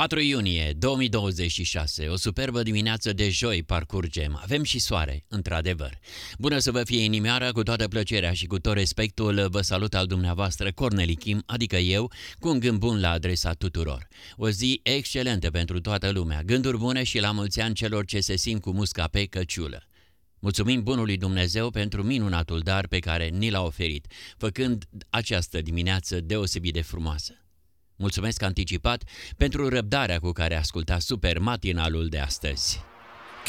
4 iunie 2026, o superbă dimineață de joi parcurgem. Avem și soare, într-adevăr. Bună să vă fie inimioara, cu toată plăcerea și cu tot respectul, vă salut al dumneavoastră Corneli Kim, adică eu, cu un gând bun la adresa tuturor. O zi excelentă pentru toată lumea, gânduri bune și la mulți ani celor ce se simt cu musca pe căciulă. Mulțumim bunului Dumnezeu pentru minunatul dar pe care ni l-a oferit, făcând această dimineață deosebit de frumoasă. Mulțumesc anticipat pentru răbdarea cu care ascultați super matinalul de astăzi.